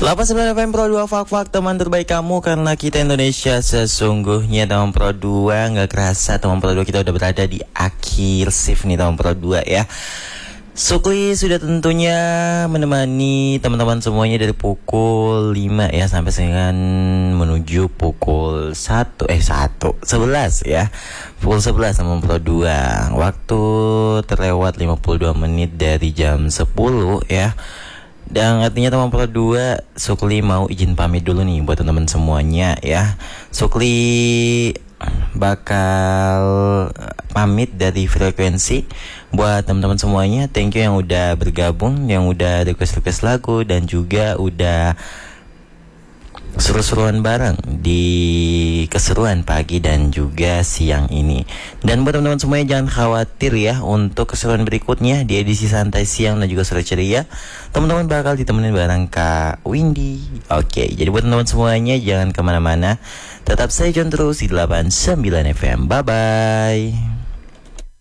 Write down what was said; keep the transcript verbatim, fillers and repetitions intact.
delapan puluh sembilan F M Pro dua Fak-Fak, teman terbaik kamu karena kita Indonesia sesungguhnya. Teman Pro dua, nggak kerasa teman Pro dua kita udah berada di akhir shift nih teman Pro dua ya. Sukli sudah tentunya menemani teman-teman semuanya dari pukul lima ya sampai dengan menuju pukul satu eh satu sebelas ya. Pukul sebelas teman Pro dua. Waktu terlewat lima puluh dua menit dari jam sepuluh ya. Dan artinya teman Pro dua, Sukli mau izin pamit dulu nih buat teman-teman semuanya ya. Sukli bakal pamit dari frekuensi buat teman-teman semuanya. Thank you yang udah bergabung, yang udah request-request lagu, dan juga udah seru-seruan bareng di keseruan pagi dan juga siang ini. Dan buat teman-teman semuanya jangan khawatir ya, untuk keseruan berikutnya di edisi santai siang dan juga sore ceria, teman-teman bakal ditemenin bareng Kak Windy. Oke, jadi buat teman-teman semuanya jangan kemana-mana, tetap stay tune terus di delapan puluh sembilan F M. Bye-bye.